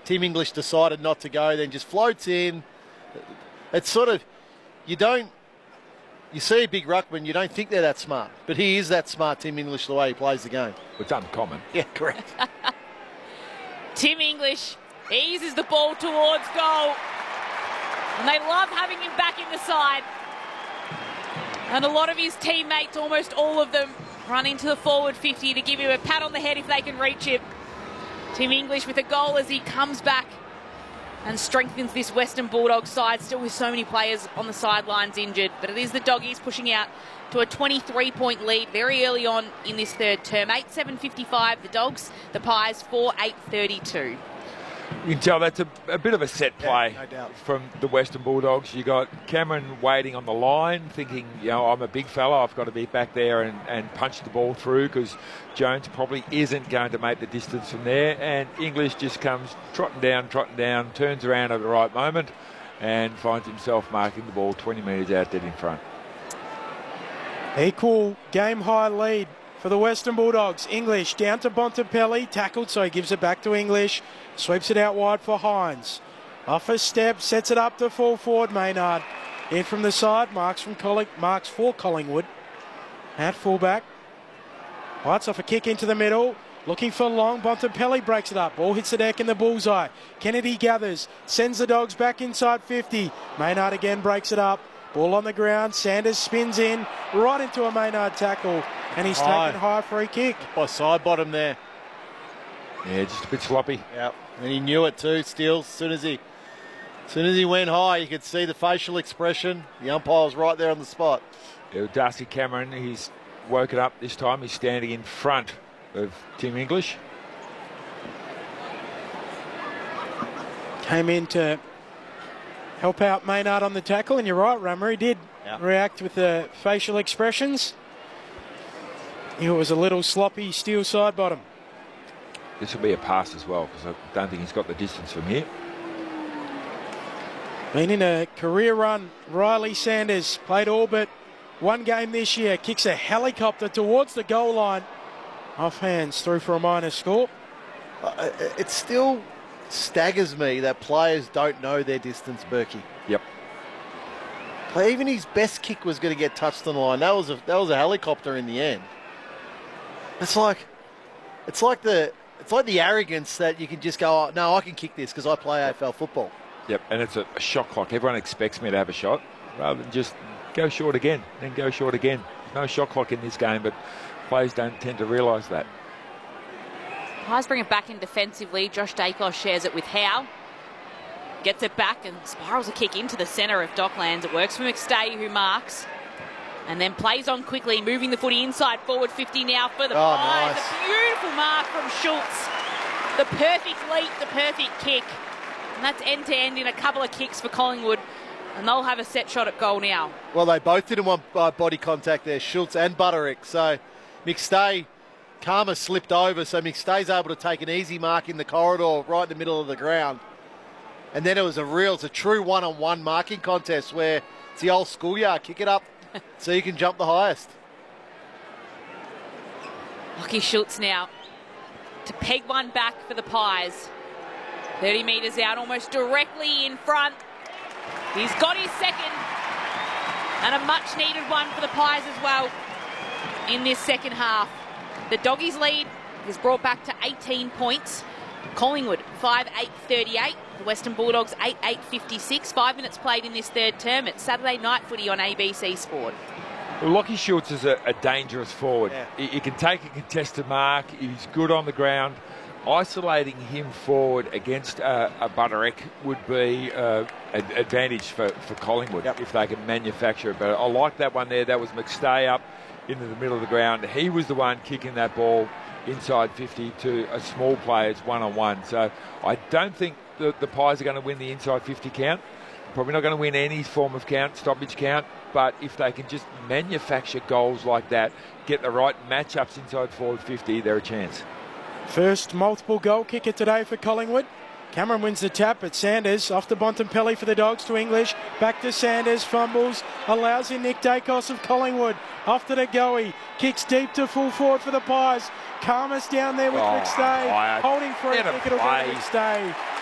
Tim English decided not to go, then just floats in. It's sort of, you see a big ruckman, you don't think they're that smart. But he is that smart, Tim English, the way he plays the game. It's uncommon. Yeah, correct. Tim English eases the ball towards goal. And they love having him back in the side. And a lot of his teammates, almost all of them, run into the forward 50 to give him a pat on the head if they can reach him. Tim English with a goal as he comes back and strengthens this Western Bulldogs side, still with so many players on the sidelines injured. But it is the Doggies pushing out to a 23-point lead very early on in this third term. 8-7-55 the Dogs, the Pies 4-8-32. You can tell that's a bit of a set play, no doubt, from the Western Bulldogs. You got Cameron waiting on the line, thinking, I'm a big fella, I've got to be back there and punch the ball through, because Jones probably isn't going to make the distance from there. And English just comes trotting down, turns around at the right moment and finds himself marking the ball 20 metres out dead in front. Equal game-high lead for the Western Bulldogs. English down to Bontempelli, tackled, so he gives it back to English. Sweeps it out wide for Hines. Off a step, sets it up to full forward. Maynard in from the side, marks for Collingwood. At fullback. White's off a kick into the middle. Looking for Long. Bontempelli breaks it up. Ball hits the deck in the bullseye. Kennedy gathers, sends the Dogs back inside 50. Maynard again breaks it up. Ball on the ground. Sanders spins in right into a Maynard tackle. And he's taken high free kick. By side bottom there. Yeah, just a bit sloppy. Yeah, and he knew it too, Steele. As soon as he went high, you could see the facial expression. The umpire was right there on the spot. Yeah, Darcy Cameron, he's woken up this time. He's standing in front of Tim English. Came in to help out Maynard on the tackle, and you're right, Rummer, he did react with the facial expressions. It was a little sloppy, Steele side bottom. This will be a pass as well, because I don't think he's got the distance from here. Been in a career run, Riley Sanders played all but one game this year. Kicks a helicopter towards the goal line. Off hands, through for a minor score. It still staggers me that players don't know their distance, Berkey. Yep. Even his best kick was going to get touched on the line. That was a helicopter in the end. It's like the arrogance that you can just go, oh, no, I can kick this because I play AFL football. Yep, and it's a shot clock. Everyone expects me to have a shot rather than just go short again, then go short again. No shot clock in this game, but players don't tend to realise that. Pies bring it back in defensively. Josh Dacos shares it with Howe. Gets it back and spirals a kick into the centre of Docklands. It works for McStay, who marks. And then plays on quickly, moving the footy inside forward 50 now for the Pies. Nice. A beautiful mark from Schultz. The perfect leap, the perfect kick. And that's end-to-end in a couple of kicks for Collingwood. And they'll have a set shot at goal now. Well, they both didn't want body contact there, Schultz and Butterick. So McStay, Karma slipped over, so McStay's able to take an easy mark in the corridor right in the middle of the ground. And then it's a true one-on-one marking contest where it's the old schoolyard, kick it up so you can jump the highest. Lockie Schultz now to peg one back for the Pies. 30 metres out, almost directly in front. He's got his second, and a much-needed one for the Pies as well in this second half. The Doggies' lead is brought back to 18 points. Collingwood 5-8-38. The Western Bulldogs 8-8-56. 5 minutes played in this third term. It's Saturday night footy on ABC Sport. Well, Lockie Schultz is a dangerous forward. Yeah. He can take a contested mark. He's good on the ground. Isolating him forward against a Butterick would be an advantage for Collingwood if they can manufacture it. But I like that one there. That was McStay up into the middle of the ground. He was the one kicking that ball inside 50 to a small player's one-on-one. So I don't think the Pies are going to win the inside 50 count. Probably not going to win any form of stoppage count. But if they can just manufacture goals like that, get the right matchups inside forward 50, they're a chance. First multiple goal kicker today for Collingwood. Cameron wins the tap, but Sanders off to Bontempelli for the Dogs to English. Back to Sanders, fumbles, allows in Nick Dacos of Collingwood. Off to the Goey, kicks deep to full forward for the Pies. Karma's down there with McStay, holding for a kick, it'll be McStay.